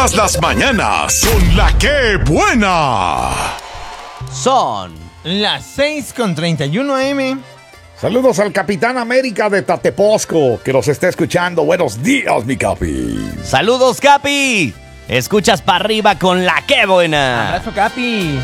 Todas las mañanas con la que buena. Son las 6:31 AM. Saludos al Capitán América de Tateposco, que los está escuchando. Buenos días, mi Capi. Saludos, Capi. Escuchas para arriba con la que buena. Abrazo, Capi.